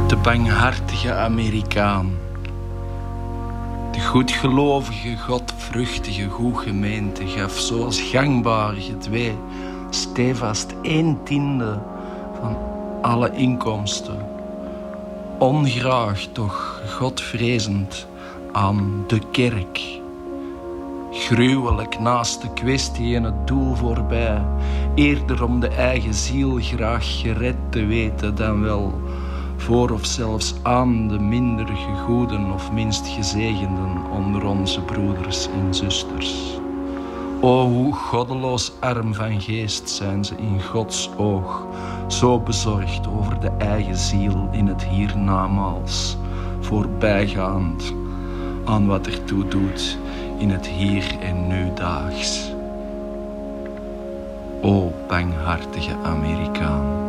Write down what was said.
De banghartige Amerikaan. De goedgelovige, godvruchtige, goedgemeente gaf zoals gangbaar gedwee stevast 1/10 van alle inkomsten. Ongraag, toch godvrezend aan de kerk. Gruwelijk naast de kwestie en het doel voorbij. Eerder om de eigen ziel graag gered te weten dan wel voor of zelfs aan de minder gegoeden of minst gezegenden onder onze broeders en zusters. O, hoe goddeloos arm van geest zijn ze in Gods oog, zo bezorgd over de eigen ziel in het hiernamaals, voorbijgaand aan wat ertoe doet in het hier en nu daags. O, banghartige Amerikaan.